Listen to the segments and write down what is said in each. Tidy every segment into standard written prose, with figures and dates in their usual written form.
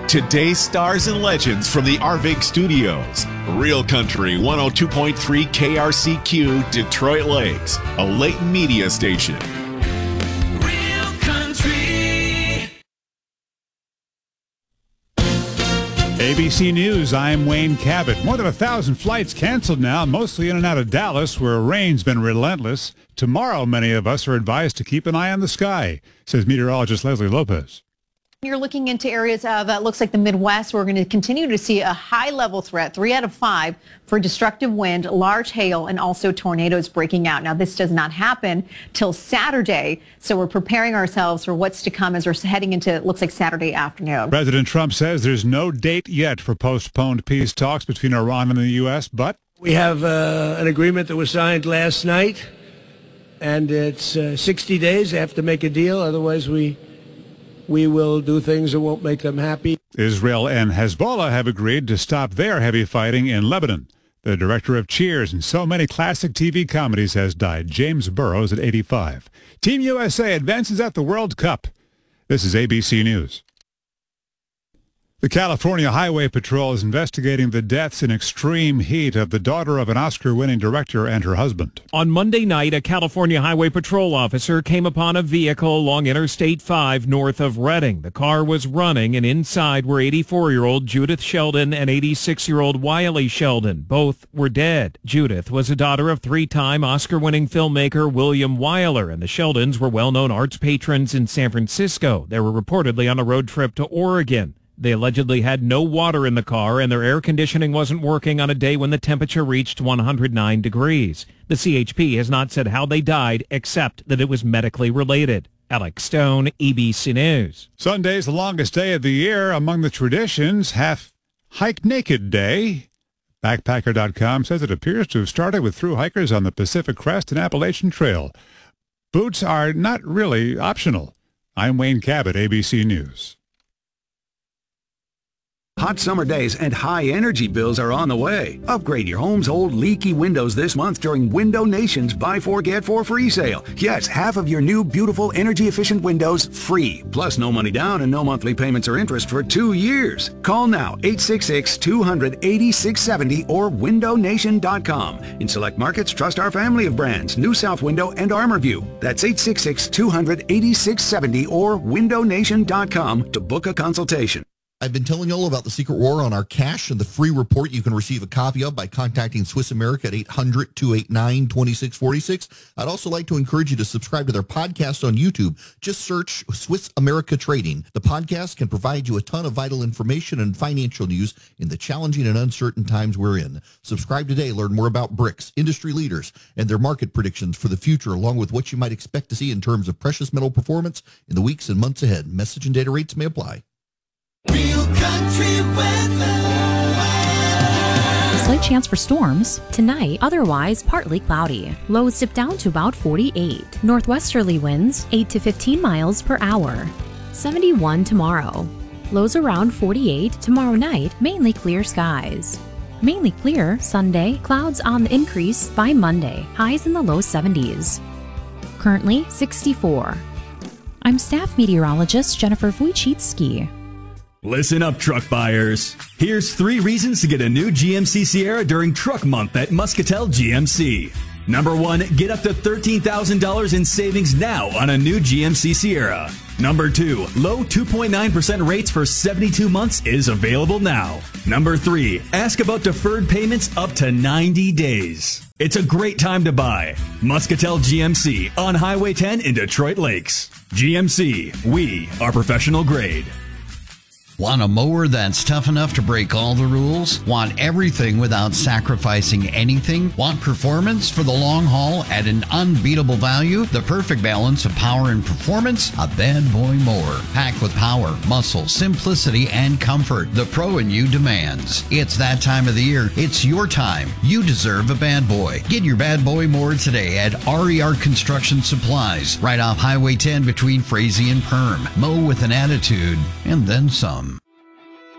Today's stars and legends from the Arvig Studios. Real Country 102.3 KRCQ, Detroit Lakes, a Leighton Media station. Real Country. ABC News, I'm Wayne Cabot. More than 1,000 flights canceled now, mostly in and out of Dallas, where rain's been relentless. Tomorrow, many of us are advised to keep an eye on the sky, says meteorologist Leslie Lopez. You're looking into areas of, looks like the Midwest. We're going to continue to see a high-level threat, 3 out of 5, for destructive wind, large hail, and also tornadoes breaking out. Now, this does not happen till Saturday, so we're preparing ourselves for what's to come as we're heading into, it looks like, Saturday afternoon. President Trump says there's no date yet for postponed peace talks between Iran and the U.S., but we have an agreement that was signed last night, and it's 60 days. They have to make a deal, otherwise we will do things that won't make them happy. Israel and Hezbollah have agreed to stop their heavy fighting in Lebanon. The director of Cheers and so many classic TV comedies has died, James Burrows, at 85. Team USA advances at the World Cup. This is ABC News. The California Highway Patrol is investigating the deaths in extreme heat of the daughter of an Oscar-winning director and her husband. On Monday night, a California Highway Patrol officer came upon a vehicle along Interstate 5 north of Redding. The car was running, and inside were 84-year-old Judith Sheldon and 86-year-old Wiley Sheldon. Both were dead. Judith was a daughter of 3-time Oscar-winning filmmaker William Wyler, and the Sheldons were well-known arts patrons in San Francisco. They were reportedly on a road trip to Oregon. They allegedly had no water in the car, and their air conditioning wasn't working on a day when the temperature reached 109 degrees. The CHP has not said how they died, except that it was medically related. Alex Stone, ABC News. Sunday's the longest day of the year. Among the traditions, Half Hike Naked Day. Backpacker.com says it appears to have started with thru hikers on the Pacific Crest and Appalachian Trail. Boots are not really optional. I'm Wayne Cabot, ABC News. Hot summer days and high energy bills are on the way. Upgrade your home's old leaky windows this month during Window Nation's Buy 4 Get 4 free sale. Yes, half of your new beautiful energy efficient windows free. Plus no money down and no monthly payments or interest for 2 years. Call now 866-200-8670 or windownation.com. In select markets, trust our family of brands, New South Window and ArmorView. That's 866-200-8670 or windownation.com to book a consultation. I've been telling you all about the Secret War on our cash and the free report you can receive a copy of by contacting Swiss America at 800-289-2646. I'd also like to encourage you to subscribe to their podcast on YouTube. Just search Swiss America Trading. The podcast can provide you a ton of vital information and financial news in the challenging and uncertain times we're in. Subscribe today. Learn more about BRICS, industry leaders, and their market predictions for the future, along with what you might expect to see in terms of precious metal performance in the weeks and months ahead. Message and data rates may apply. Real Country weather. Slight chance for storms. Tonight, otherwise partly cloudy. Lows dip down to about 48. Northwesterly winds 8 to 15 miles per hour. 71 tomorrow. Lows around 48. Tomorrow night, mainly clear skies. Mainly clear Sunday. Clouds on the increase by Monday. Highs in the low 70s. Currently 64. I'm staff meteorologist Jennifer Wojcicki. Listen up, truck buyers. Here's 3 reasons to get a new GMC Sierra during Truck Month at Muscatel GMC. Number 1, get up to $13,000 in savings now on a new GMC Sierra. Number 2, low 2.9% rates for 72 months is available now. Number 3, ask about deferred payments up to 90 days. It's a great time to buy. Muscatel GMC on Highway 10 in Detroit Lakes. GMC, we are professional grade. Want a mower that's tough enough to break all the rules? Want everything without sacrificing anything? Want performance for the long haul at an unbeatable value? The perfect balance of power and performance? A Bad Boy mower. Packed with power, muscle, simplicity, and comfort the pro in you demands. It's that time of the year. It's your time. You deserve a Bad Boy. Get your Bad Boy mower today at RER Construction Supplies, right off Highway 10 between Frazee and Perm. Mow with an attitude, and then some.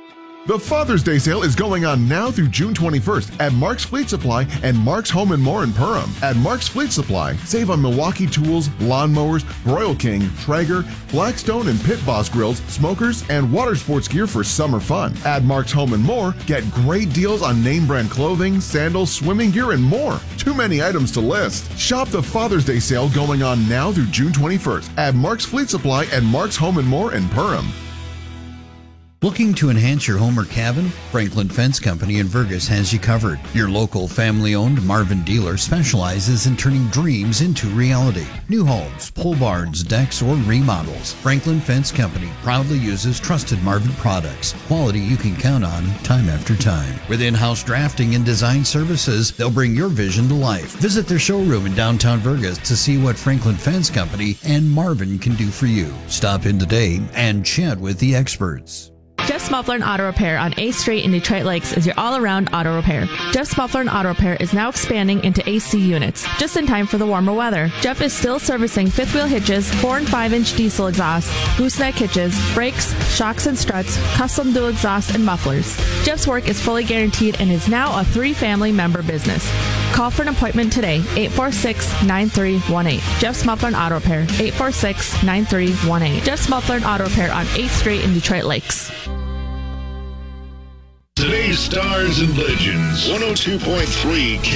The Father's Day sale is going on now through June 21st at Mark's Fleet Supply and Mark's Home and More in Perham. At Mark's Fleet Supply, save on Milwaukee tools, lawnmowers, Broil King, Traeger, Blackstone and Pit Boss grills, smokers, and water sports gear for summer fun. At Mark's Home and More, get great deals on name brand clothing, sandals, swimming gear, and more. Too many items to list. Shop the Father's Day sale going on now through June 21st at Mark's Fleet Supply and Mark's Home and More in Perham. Looking to enhance your home or cabin? Franklin Fence Company in Vergas has you covered. Your local family-owned Marvin dealer specializes in turning dreams into reality. New homes, pole barns, decks, or remodels. Franklin Fence Company proudly uses trusted Marvin products. Quality you can count on time after time. With in-house drafting and design services, they'll bring your vision to life. Visit their showroom in downtown Vergas to see what Franklin Fence Company and Marvin can do for you. Stop in today and chat with the experts. Jeff's Muffler and Auto Repair on 8th Street in Detroit Lakes is your all-around auto repair. Jeff's Muffler and Auto Repair is now expanding into AC units, just in time for the warmer weather. Jeff is still servicing fifth wheel hitches, 4 and 5-inch diesel exhausts, gooseneck hitches, brakes, shocks and struts, custom dual exhausts, and mufflers. Jeff's work is fully guaranteed and is now a 3-family member business. Call for an appointment today, 846-9318. Jeff's Muffler and Auto Repair, 846-9318. Jeff's Muffler and Auto Repair on 8th Street in Detroit Lakes. Today's Stars and Legends, 102.3